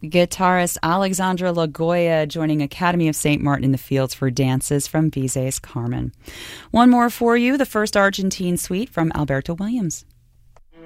Guitarist Alexandra Lagoya joining Academy of St. Martin in the Fields for Dances from Bizet's Carmen. One more for you, the first Argentine suite from Alberto Williams.